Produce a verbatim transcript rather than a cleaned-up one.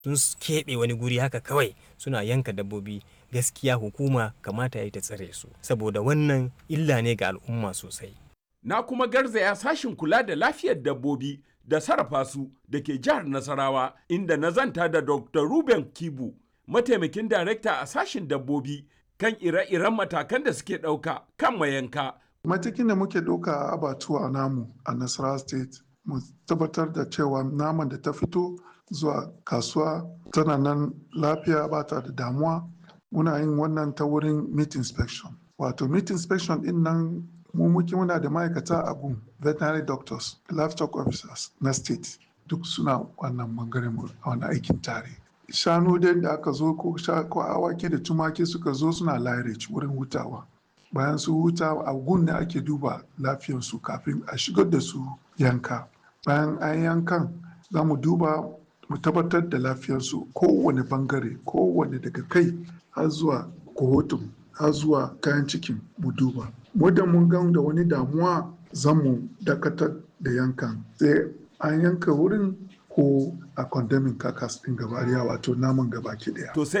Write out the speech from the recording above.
sun keɓe wani guri haka kawai suna yanka dabbobi, gaskiya hukuma kamata ya yi ta tsare su saboda wannan illa ne ga al'umma sosai. Na kuma garzaya sashin kula da lafiyar dabbobi da sarrafa su da ke jihar Nasarawa, inda na zanta da Doctor Ruben Kibu, mataimakin darekta a sashin dabbobi, kan ire-iren matakan da suke ɗauka kan mayanka. Matakin da muke ɗauka a abatuwa namu a Nasarawa State, mu tabbatar da cewa naman da ta fito zuwa kasuwa tana nan lafiya, ba ta da damuwa. Muna yin wannan ta wurin meat inspection. Wato meat inspection din nan mu muke muna da ma'aikata a gun, veterinary doctors, livestock officers na state, duk suna wannan bangaren mu a wani aikin tare. Shanu da aka zo ko awaki da tumaki suka zo suna lairage wurin hutawa. Bayan su huta a gun da ake duba lafiyarsu kafin a shigar da su yanka. Bayan an yankan za mu duba mu tabbatar da lafiyarsu kowane bangare, kowane daga kai har zuwa kohotun har zuwa kayan cikin mu duba. Muddin mun gan da wani damuwa za mu dakatar da yankan, sai an yanka wurin ko a condemning carcass din gaba wato naman gaba ki daya.